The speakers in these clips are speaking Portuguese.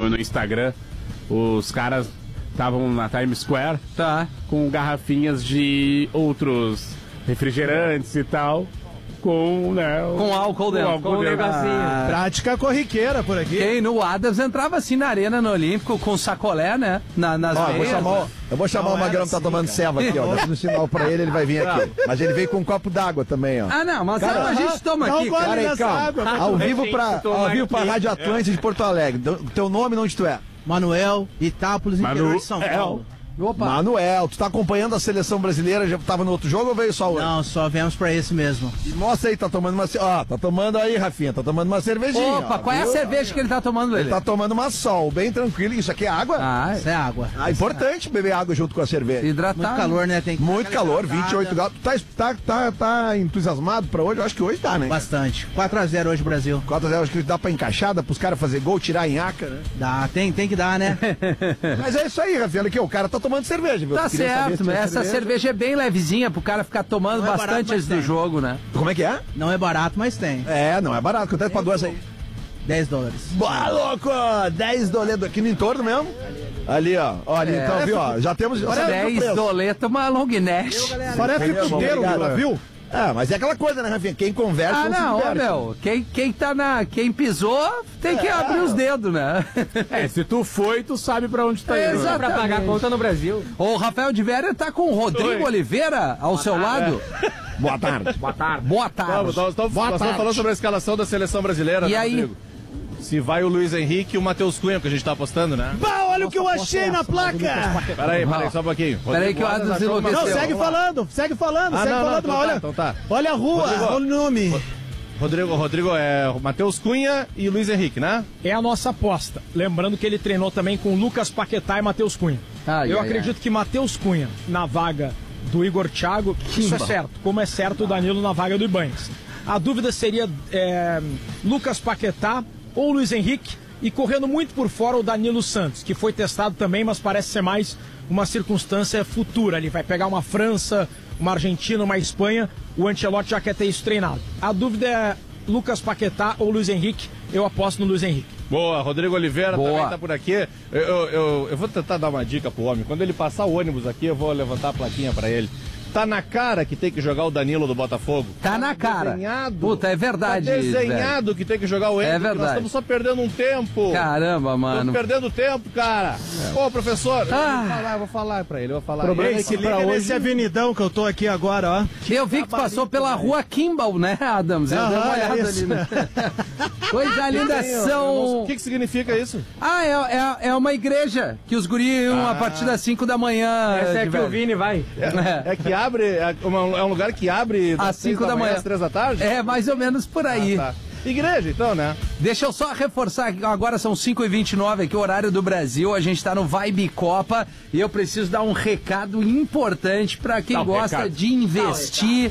no Instagram, os caras estavam na Times Square, com garrafinhas de outros refrigerantes e tal, com álcool dentro. Com um negocinho. Prática corriqueira por aqui. Quem no Adams entrava assim na arena, no Olímpico, com sacolé, né? Nas veias. Eu vou chamar o Magrão que tá tomando ceva aqui, ó. Dando um sinal pra ele vai vir aqui. Mas ele veio com um copo d'água também, ó. Ah, não, mas a gente toma aqui, cara. Peraí, calma. Ao vivo pra Rádio Atlântica de Porto Alegre. Teu nome, onde tu é? Manuel, Itápolis, interior de São Paulo. Opa. Manuel, tu tá acompanhando a seleção brasileira? Já tava no outro jogo ou veio só hoje? Não, só viemos pra esse mesmo. E mostra aí, tá tomando uma... Ó, tá tomando aí, Rafinha, tá tomando uma cervejinha. Opa, ó, qual é a viu? cerveja que ele tá tomando, Ele tá tomando uma Sol, bem tranquilo. Isso aqui é água? Isso é água. Importante beber água junto com a cerveja. Hidratado. Muito calor, né? Tem que Muito calor, 28 graus. Tu tá entusiasmado pra hoje? Eu acho que hoje tá, né? Bastante. 4-0 hoje, Brasil. 4-0, acho que dá pra encaixar, dá pros caras fazer gol, tirar em aca, né? Dá, tem que dar, né? Mas é isso aí, Rafinha, olha aqui, o cara tá tomando cerveja, viu? Tá certo, mas essa cerveja é bem levezinha pro cara ficar tomando Não é bastante barato, antes do mas jogo, né? Como é que é? Não é barato, mas tem. É, não é barato. Quanto é que pagou essa aí? $10. Boa, louco! 10 doletos aqui no entorno mesmo? Ali, ó. Olha, então, viu, ó. Já temos... 10 doletos, uma long neck. Parece puteiro, viu? É, mas é aquela coisa, né, Rafinha? Quem conversa Ah, não, se meu. Quem pisou tem que abrir os dedos, né? Se tu foi, tu sabe pra onde tá indo. Exatamente. Pra pagar a conta no Brasil. O Rafael de Véria tá com o Rodrigo Oliveira ao seu lado. Boa tarde. Boa tarde. Boa tarde. Nós estamos falando sobre a escalação da seleção brasileira, E né, aí? Rodrigo? Se vai o Luiz Henrique e o Matheus Cunha, que a gente tá apostando, né? Bah, olha o que eu achei na placa! Peraí, só um pouquinho. Peraí que o Adams enlouqueceu. Não, segue falando, mas olha, então tá. olha a rua, Rodrigo, olha o nome. Rodrigo é o Matheus Cunha e o Luiz Henrique, né? É a nossa aposta. Lembrando que ele treinou também com Lucas Paquetá e Matheus Cunha. Eu acredito que Matheus Cunha na vaga do Igor Thiago, isso é certo. Como é certo o Danilo na vaga do Ibanez. A dúvida seria Lucas Paquetá ou Luiz Henrique, e correndo muito por fora o Danilo Santos, que foi testado também, mas parece ser mais uma circunstância futura. Ele vai pegar uma França, uma Argentina, uma Espanha, o Ancelotti já quer ter isso treinado. A dúvida é Lucas Paquetá ou Luiz Henrique, eu aposto no Luiz Henrique. Boa, Rodrigo Oliveira também tá por aqui. Eu vou tentar dar uma dica pro homem. Quando ele passar o ônibus aqui, eu vou levantar a plaquinha pra ele. Tá na cara que tem que jogar o Danilo do Botafogo. Tá na cara. Desenhado. Puta, é verdade. Tá desenhado, velho, que tem que jogar o Henrique. É verdade. Nós estamos só perdendo um tempo. Caramba, mano. Estamos perdendo tempo, cara. Ô, professor, eu vou falar pra ele. O problema é que liga nesse avenidão que eu tô aqui agora, ó. Eu vi que tu passou pela rua Kimball, né, Adams? Eu dei uma olhada ali, né? Coisa linda, são... O que significa isso? É uma igreja que os guri iam a partir das 5 da manhã. Essa é que o Vini vai. É que abre, é um lugar que abre às 5 da manhã, às 3 da tarde? É, mais ou menos por aí. Tá. Igreja, então, né? Deixa eu só reforçar, agora são 5h29 aqui, o horário do Brasil, a gente tá no Vibe Copa e eu preciso dar um recado importante pra quem gosta de investir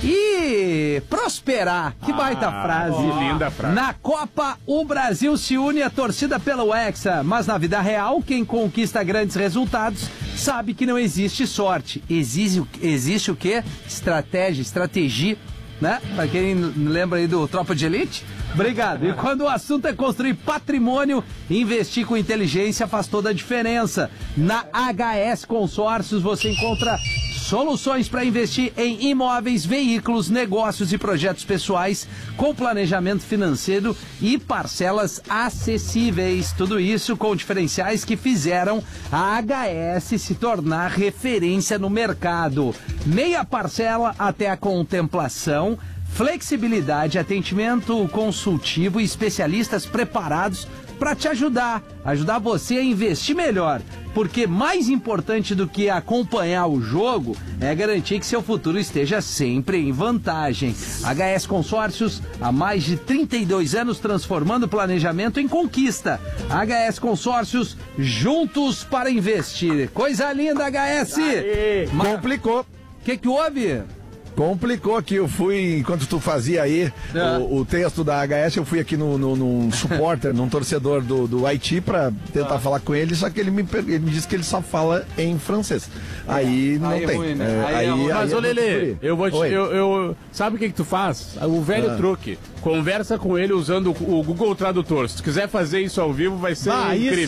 e prosperar. Que baita frase. Linda frase. Na Copa, o Brasil se une à torcida pelo Hexa, mas na vida real, quem conquista grandes resultados sabe que não existe sorte. Existe o quê? Estratégia, né? Pra quem lembra aí do Tropa de Elite. Obrigado. E quando o assunto é construir patrimônio, investir com inteligência faz toda a diferença. Na HS Consórcios você encontra soluções para investir em imóveis, veículos, negócios e projetos pessoais com planejamento financeiro e parcelas acessíveis. Tudo isso com diferenciais que fizeram a HS se tornar referência no mercado. Meia parcela até a contemplação, flexibilidade, atendimento consultivo e especialistas preparados para te ajudar você a investir melhor. Porque mais importante do que acompanhar o jogo é garantir que seu futuro esteja sempre em vantagem. HS Consórcios, há mais de 32 anos transformando o planejamento em conquista. HS Consórcios, juntos para investir. Coisa linda, HS! Complicou. O que houve? Complicou aqui, eu fui, enquanto tu fazia aí o texto da HS, eu fui aqui num supporter, num torcedor do Haiti pra tentar falar com ele, só que ele me disse que ele só fala em francês. Aí não tem. Ruim, né? Mas, ô Lelê, sabe o que tu faz? O velho truque. Conversa com ele usando o Google Tradutor. Se tu quiser fazer isso ao vivo, vai ser incrível.